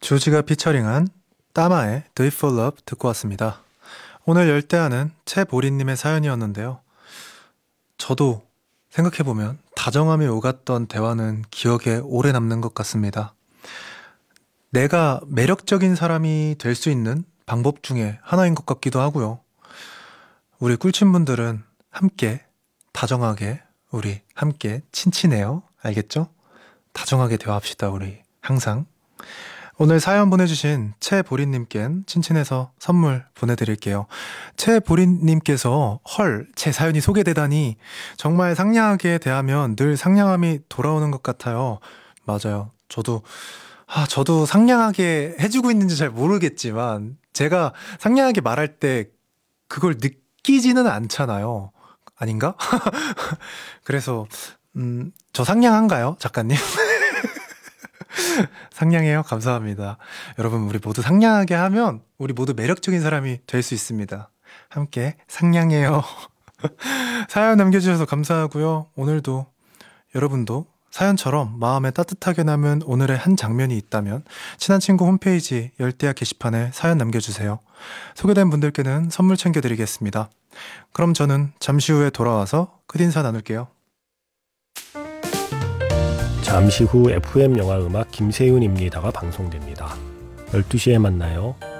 조지가 피처링한 따마의 Do It For Love 듣고 왔습니다. 오늘 열대야는 최보리님의 사연이었는데요. 저도 생각해보면 다정함이 오갔던 대화는 기억에 오래 남는 것 같습니다. 내가 매력적인 사람이 될 수 있는 방법 중에 하나인 것 같기도 하고요. 우리 꿀친분들은 함께 다정하게 우리 함께 친친해요. 알겠죠? 다정하게 대화합시다 우리 항상. 오늘 사연 보내주신 최보리님께는 친친해서 선물 보내드릴게요. 최보리님께서 제 사연이 소개되다니 정말 상냥하게 대하면 늘 상냥함이 돌아오는 것 같아요. 맞아요. 저도 상냥하게 해주고 있는지 잘 모르겠지만 제가 상냥하게 말할 때 그걸 느끼지는 않잖아요. 아닌가? 그래서 저 상냥한가요, 작가님? 상냥해요. 감사합니다. 여러분, 우리 모두 상냥하게 하면 우리 모두 매력적인 사람이 될 수 있습니다. 함께 상냥해요. 사연 남겨주셔서 감사하고요. 오늘도 여러분도 사연처럼 마음에 따뜻하게 남은 오늘의 한 장면이 있다면 친한 친구 홈페이지 열대야 게시판에 사연 남겨주세요. 소개된 분들께는 선물 챙겨드리겠습니다. 그럼 저는 잠시 후에 돌아와서 끝인사 나눌게요. 잠시 후 FM 영화 음악 김세윤입니다가 방송됩니다. 12시에 만나요.